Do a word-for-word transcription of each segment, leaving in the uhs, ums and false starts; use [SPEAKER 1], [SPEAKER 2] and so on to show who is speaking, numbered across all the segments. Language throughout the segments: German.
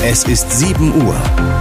[SPEAKER 1] Es ist sieben Uhr.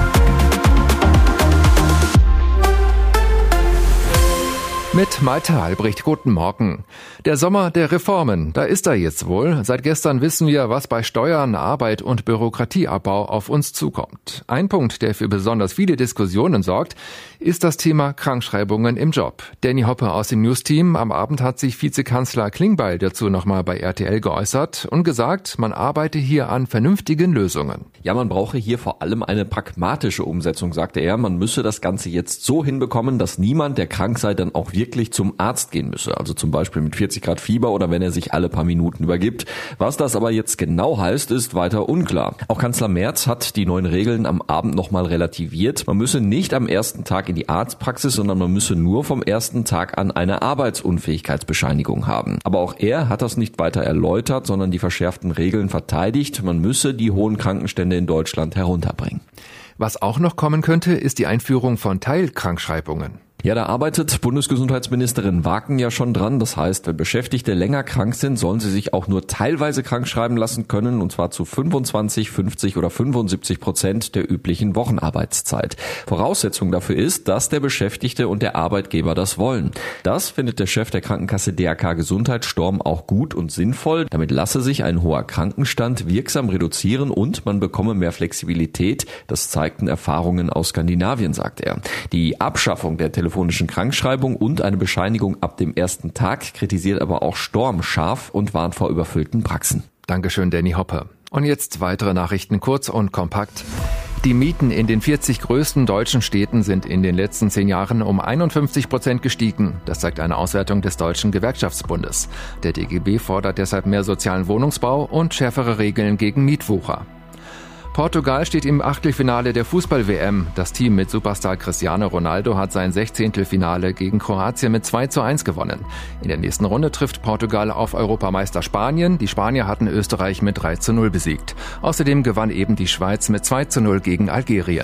[SPEAKER 2] Mit Malte Albrecht, guten Morgen. Der Sommer der Reformen, da ist er jetzt wohl. Seit gestern wissen wir, was bei Steuern, Arbeit und Bürokratieabbau auf uns zukommt. Ein Punkt, der für besonders viele Diskussionen sorgt, ist das Thema Krankschreibungen im Job. Danny Hoppe aus dem News-Team. Am Abend hat sich Vizekanzler Klingbeil dazu nochmal bei R T L geäußert und gesagt, man arbeite hier an vernünftigen Lösungen.
[SPEAKER 3] Ja, man brauche hier vor allem eine pragmatische Umsetzung, sagte er. Man müsse das Ganze jetzt so hinbekommen, dass niemand, der krank sei, dann auch wirklich zum Arzt gehen müsse. Also zum Beispiel mit vierzig Grad Fieber oder wenn er sich alle paar Minuten übergibt. Was das aber jetzt genau heißt, ist weiter unklar. Auch Kanzler Merz hat die neuen Regeln am Abend nochmal relativiert. Man müsse nicht am ersten Tag in die Arztpraxis, sondern man müsse nur vom ersten Tag an eine Arbeitsunfähigkeitsbescheinigung haben. Aber auch er hat das nicht weiter erläutert, sondern die verschärften Regeln verteidigt. Man müsse die hohen Krankenstände in Deutschland herunterbringen.
[SPEAKER 2] Was auch noch kommen könnte, ist die Einführung von Teilkrankschreibungen.
[SPEAKER 3] Ja, da arbeitet Bundesgesundheitsministerin Waken ja schon dran. Das heißt, wenn Beschäftigte länger krank sind, sollen sie sich auch nur teilweise krank schreiben lassen können, und zwar zu fünfundzwanzig, fünfzig oder fünfundsiebzig Prozent der üblichen Wochenarbeitszeit. Voraussetzung dafür ist, dass der Beschäftigte und der Arbeitgeber das wollen. Das findet der Chef der Krankenkasse D R K Gesundheit, Storm, auch gut und sinnvoll. Damit lasse sich ein hoher Krankenstand wirksam reduzieren und man bekomme mehr Flexibilität. Das zeigten Erfahrungen aus Skandinavien, sagt er. Die Abschaffung der Telefon telefonischen Krankschreibung und eine Bescheinigung ab dem ersten Tag kritisiert aber auch Storm scharf und warnt vor überfüllten Praxen.
[SPEAKER 2] Dankeschön, Danny Hoppe. Und jetzt weitere Nachrichten kurz und kompakt. Die Mieten in den vierzig größten deutschen Städten sind in den letzten zehn Jahren um einundfünfzig Prozent gestiegen. Das zeigt eine Auswertung des Deutschen Gewerkschaftsbundes. Der D G B fordert deshalb mehr sozialen Wohnungsbau und schärfere Regeln gegen Mietwucher. Portugal steht im Achtelfinale der Fußball-W M. Das Team mit Superstar Cristiano Ronaldo hat sein Sechzehntelfinale gegen Kroatien mit zwei zu eins gewonnen. In der nächsten Runde trifft Portugal auf Europameister Spanien. Die Spanier hatten Österreich mit drei zu null besiegt. Außerdem gewann eben die Schweiz mit zwei zu null gegen Algerien.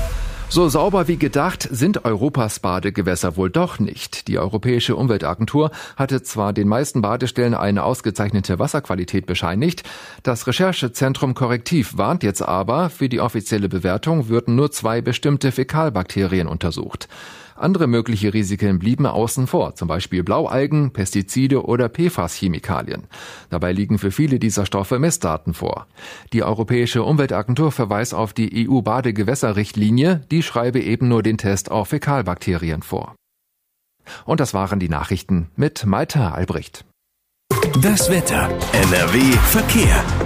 [SPEAKER 2] So sauber wie gedacht sind Europas Badegewässer wohl doch nicht. Die Europäische Umweltagentur hatte zwar den meisten Badestellen eine ausgezeichnete Wasserqualität bescheinigt, das Recherchezentrum Korrektiv warnt jetzt aber, für die offizielle Bewertung würden nur zwei bestimmte Fäkalbakterien untersucht. Andere mögliche Risiken blieben außen vor, zum Beispiel Blaualgen, Pestizide oder P F A S-Chemikalien. Dabei liegen für viele dieser Stoffe Messdaten vor. Die Europäische Umweltagentur verweist auf die E U-Badegewässerrichtlinie, die schreibe eben nur den Test auf Fäkalbakterien vor. Und das waren die Nachrichten mit Malte Albrecht.
[SPEAKER 1] Das Wetter. N R W Verkehr.